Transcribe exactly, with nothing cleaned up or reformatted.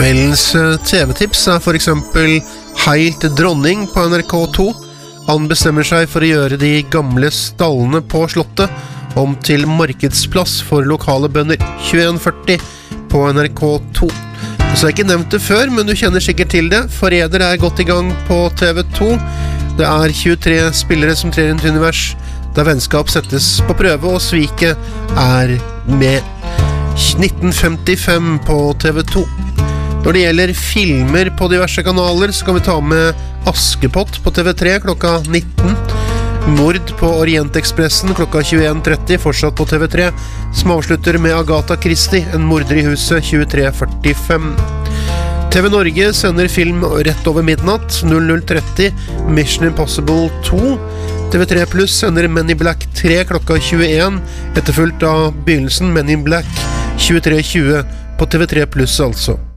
Kveldens T V-tips er for eksempel Heil til dronning på N R K to. Han bestemmer seg for å gjøre de gamle stallene på slottet om til markedsplass for lokale bønder. tjueen førti på N R K to. Så jeg har ikke nevnt det før, men du kjenner sikkert til det. Forræder er godt i gang på T V to. Det er tjuetre spillere som trer inn til univers, der vennskap settes på prøve, og sviket er med. nitten femtifem på T V to. Når det gjelder filmer på diverse kanaler, så kan vi ta med Askepott på T V tre klokka nitten. Mord på Orientekspressen klokka tjueen tretti, fortsatt på T V tre, som avslutter med Agatha Christie, en morder i huset, tjuetre førtifem. T V Norge sender film rett over midnatt, null null tretti, Mission Impossible to. T V tre Plus sender Men in Black tre klokka tjueen, etterfulgt av begynnelsen Men in Black tjuetre tjue på T V tre Plus altså.